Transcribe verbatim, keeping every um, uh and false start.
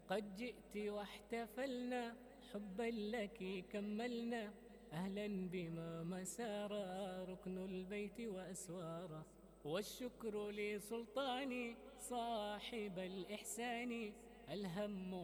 قد جئت واحتفلنا، حبا لك كملنا، أهلا بما مسارا ركن البيت وأسوارا. والشكر لسلطاني صاحب الإحسان، الهم